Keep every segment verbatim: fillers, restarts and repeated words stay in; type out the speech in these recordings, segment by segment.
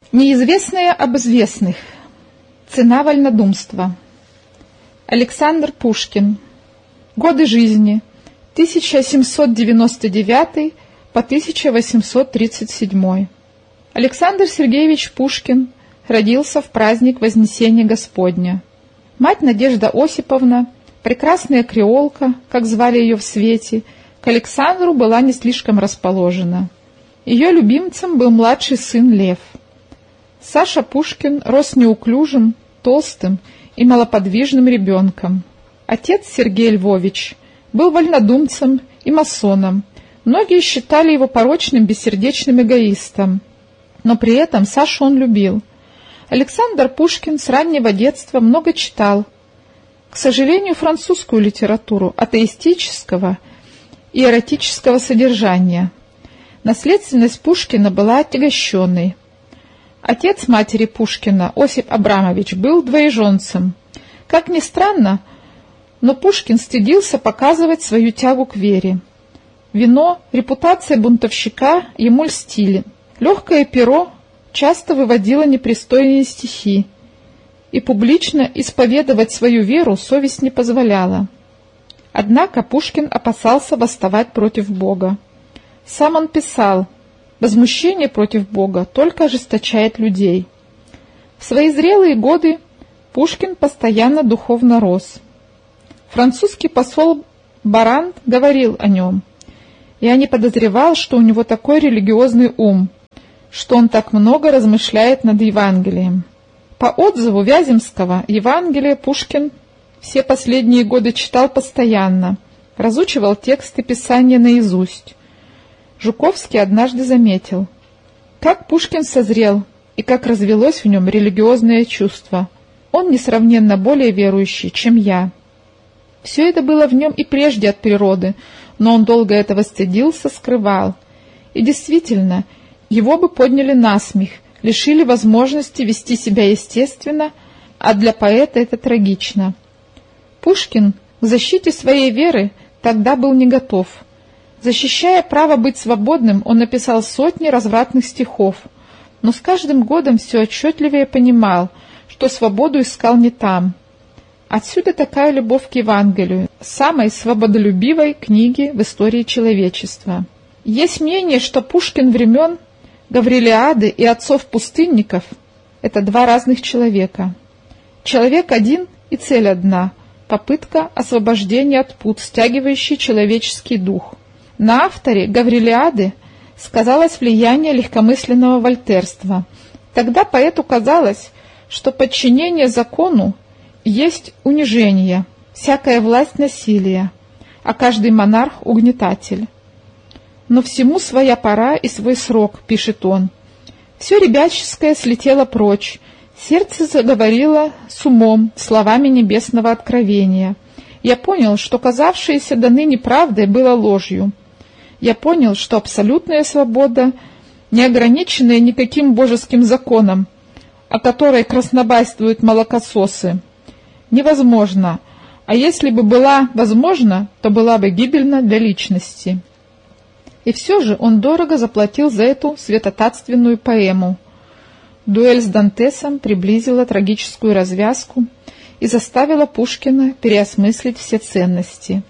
Неизвестное об известных. Цена вольнодумства. Александр Пушкин. Годы жизни тысяча семьсот девяносто девятый по тысяча восемьсот тридцать седьмой. Александр Сергеевич Пушкин родился в праздник Вознесения Господня. Мать Надежда Осиповна, прекрасная креолка, как звали ее в свете, к Александру была не слишком расположена. Ее любимцем был младший сын Лев. Саша Пушкин рос неуклюжим, толстым и малоподвижным ребенком. Отец Сергей Львович был вольнодумцем и масоном. Многие считали его порочным, бессердечным эгоистом, но при этом Сашу он любил. Александр Пушкин с раннего детства много читал. К сожалению, французскую литературу атеистического и эротического содержания. Наследственность Пушкина была отягощенной. Отец матери Пушкина, Осип Абрамович, был двоеженцем. Как ни странно, но Пушкин стыдился показывать свою тягу к вере. Вино, репутация бунтовщика ему льстили. Легкое перо часто выводило непристойные стихи, и публично исповедовать свою веру совесть не позволяла. Однако Пушкин опасался восставать против Бога. Сам он писал: «Возмущение против Бога только ожесточает людей». В свои зрелые годы Пушкин постоянно духовно рос. Французский посол Барант говорил о нем: «Я не подозревал, что у него такой религиозный ум, что он так много размышляет над Евангелием». По отзыву Вяземского, Евангелие Пушкин все последние годы читал постоянно, разучивал тексты Писания наизусть. Жуковский однажды заметил, как Пушкин созрел и как развелось в нем религиозное чувство. Он несравненно более верующий, чем я. Все это было в нем и прежде от природы, но он долго этого стыдился, скрывал. И действительно, его бы подняли насмех, лишили возможности вести себя естественно, а для поэта это трагично. Пушкин к защите своей веры тогда был не готов. Защищая право быть свободным, он написал сотни развратных стихов, но с каждым годом все отчетливее понимал, что свободу искал не там. Отсюда такая любовь к Евангелию, самой свободолюбивой книги в истории человечества. Есть мнение, что Пушкин времен Гаврилиады и отцов-пустынников — это два разных человека. Человек один и цель одна — попытка освобождения от пут, стягивающей человеческий дух. На авторе Гаврилиады сказалось влияние легкомысленного вольтерства. Тогда поэту казалось, что подчинение закону есть унижение, всякая власть насилие, а каждый монарх угнетатель. Но всему своя пора и свой срок, пишет он. Все ребяческое слетело прочь, сердце заговорило с умом словами небесного откровения. Я понял, что казавшееся до ныне правдой было ложью. Я понял, что абсолютная свобода, не ограниченная никаким божеским законом, о которой краснобайствуют молокососы, невозможно, а если бы была возможна, то была бы гибельна для личности. И все же он дорого заплатил за эту святотатственную поэму. Дуэль с Дантесом приблизила трагическую развязку и заставила Пушкина переосмыслить все ценности.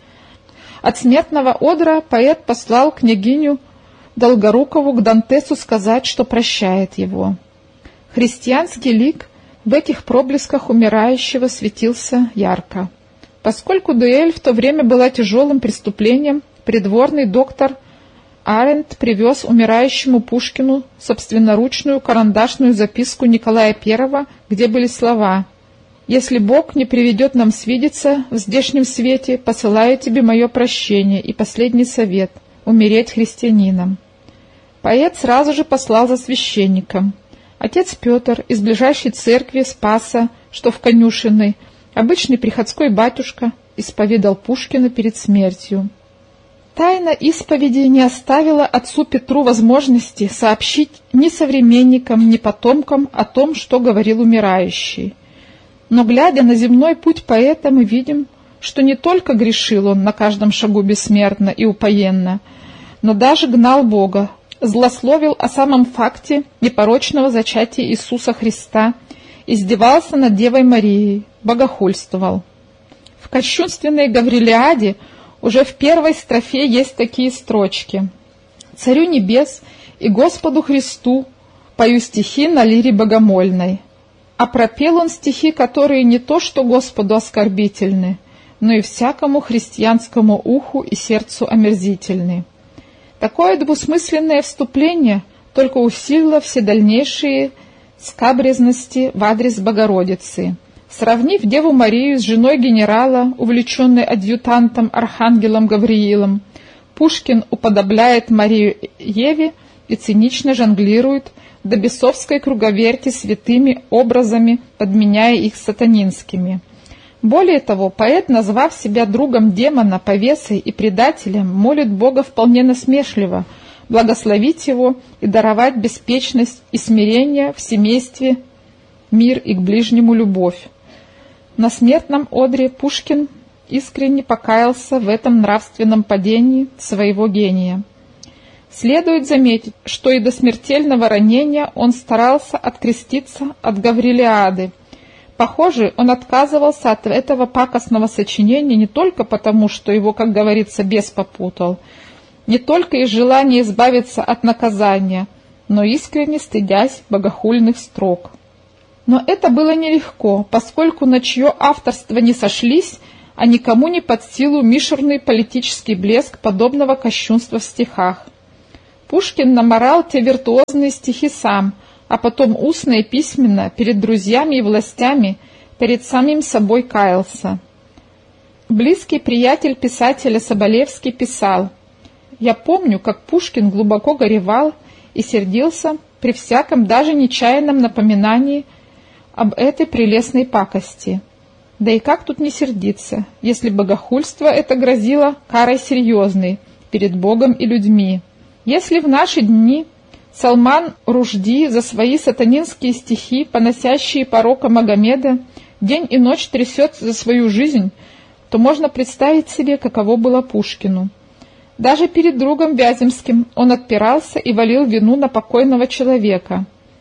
От смертного одра поэт послал княгиню Долгорукову к Дантесу сказать, что прощает его. Христианский лик в этих проблесках умирающего светился ярко. Поскольку дуэль в то время была тяжелым преступлением, придворный доктор Арендт привез умирающему Пушкину собственноручную карандашную записку Николая Первого, где были слова: «Если Бог не приведет нам свидеться в здешнем свете, посылаю тебе мое прощение и последний совет — умереть христианином». Поэт сразу же послал за священником. Отец Петр из ближайшей церкви Спаса, что в Конюшиной, обычный приходской батюшка, исповедал Пушкина перед смертью. Тайна исповеди не оставила отцу Петру возможности сообщить ни современникам, ни потомкам о том, что говорил умирающий. Но, глядя на земной путь поэта, мы видим, что не только грешил он на каждом шагу бессмертно и упоенно, но даже гнал Бога, злословил о самом факте непорочного зачатия Иисуса Христа, издевался над Девой Марией, богохульствовал. В кощунственной Гаврилиаде уже в первой строфе есть такие строчки: «Царю небес и Господу Христу пою стихи на лире богомольной». А пропел он стихи, которые не то что Господу оскорбительны, но и всякому христианскому уху и сердцу омерзительны. Такое двусмысленное вступление только усилило все дальнейшие скабрезности в адрес Богородицы. Сравнив Деву Марию с женой генерала, увлеченной адъютантом архангелом Гавриилом, Пушкин уподобляет Марию Еве и цинично жонглирует до бесовской круговерти святыми образами, подменяя их сатанинскими. Более того, поэт, назвав себя другом демона, повесой и предателем, молит Бога вполне насмешливо благословить его и даровать беспечность и смирение в семействе, мир и к ближнему любовь. На смертном одре Пушкин искренне покаялся в этом нравственном падении своего гения. Следует заметить, что и до смертельного ранения он старался откреститься от Гаврилиады. Похоже, он отказывался от этого пакостного сочинения не только потому, что его, как говорится, бес попутал, не только из желания избавиться от наказания, но искренне стыдясь богохульных строк. Но это было нелегко, поскольку на чье авторство не сошлись, а никому не под силу мишурный политический блеск подобного кощунства в стихах. Пушкин намарал те виртуозные стихи сам, а потом устно и письменно перед друзьями и властями, перед самим собой каялся. Близкий приятель писателя Соболевский писал: «Я помню, как Пушкин глубоко горевал и сердился при всяком даже нечаянном напоминании об этой прелестной пакости. Да и как тут не сердиться, если богохульство это грозило карой серьезной перед Богом и людьми? Если в наши дни Салман Рушди за свои сатанинские стихи, поносящие порока Магомеда, день и ночь трясет за свою жизнь, то можно представить себе, каково было Пушкину. Даже перед другом Вяземским он отпирался и валил вину на покойного человека.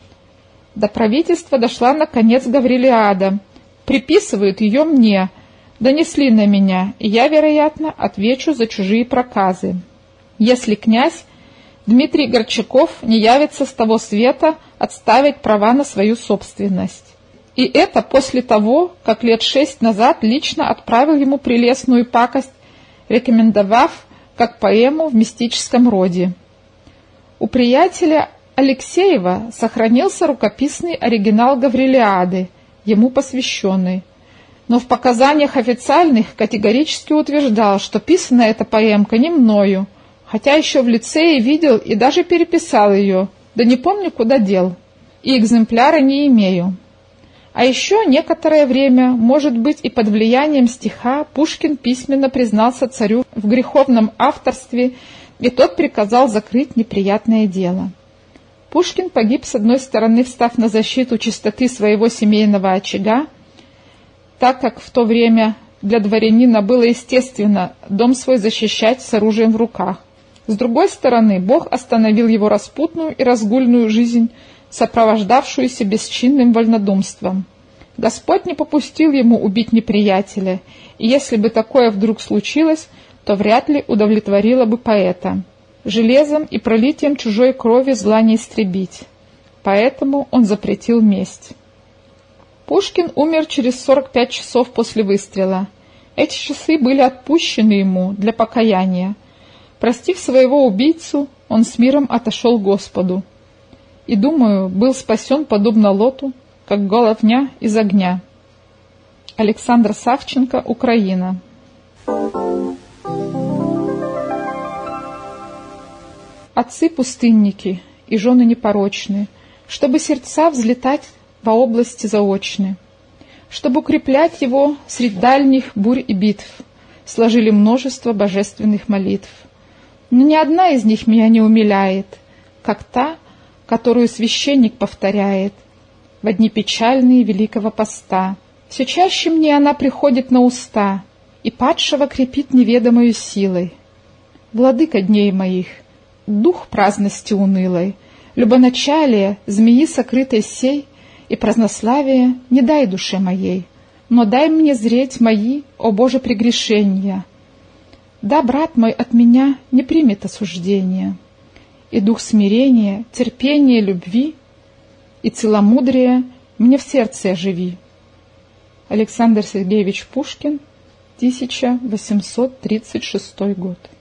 До правительства дошла, наконец, Гаврилиада. Приписывают ее мне, донесли на меня, и я, вероятно, отвечу за чужие проказы. Если князь Дмитрий Горчаков не явится с того света отставить права на свою собственность. И это после того, как лет шесть назад лично отправил ему прелестную пакость, рекомендовав как поэму в мистическом роде. У приятеля Алексеева сохранился рукописный оригинал Гаврилиады, ему посвященный, но в показаниях официальных категорически утверждал, что писана эта поэмка не мною, хотя еще в лицее видел и даже переписал ее, да не помню, куда дел, и экземпляра не имею. А еще некоторое время, может быть, и под влиянием стиха, Пушкин письменно признался царю в греховном авторстве, и тот приказал закрыть неприятное дело. Пушкин погиб, с одной стороны, встав на защиту чистоты своего семейного очага, так как в то время для дворянина было естественно дом свой защищать с оружием в руках. С другой стороны, Бог остановил его распутную и разгульную жизнь, сопровождавшуюся бесчинным вольнодумством. Господь не попустил ему убить неприятеля, и если бы такое вдруг случилось, то вряд ли удовлетворило бы поэта. Железом и пролитием чужой крови зла не истребить. Поэтому он запретил месть. Пушкин умер через сорок пять часов после выстрела. Эти часы были отпущены ему для покаяния. Простив своего убийцу, он с миром отошел к Господу. И, думаю, был спасен, подобно Лоту, как головня из огня. Александр Савченко, Украина. Отцы-пустынники и жены непорочные, чтобы сердца взлетать во области заочные, чтобы укреплять его средь дальних бурь и битв, сложили множество божественных молитв. Но ни одна из них меня не умиляет, как та, которую священник повторяет в дни печальные Великого Поста. Все чаще мне она приходит на уста и падшего крепит неведомою силой. Владыка дней моих, дух праздности унылой, любоначалие змеи сокрытой сей, и празднославие не дай душе моей, но дай мне зреть мои, о Боже, прегрешения. Да, брат мой, от меня не примет осуждения, и дух смирения, терпения, любви и целомудрия мне в сердце оживи. Александр Сергеевич Пушкин, тысяча восемьсот тридцать шестой год.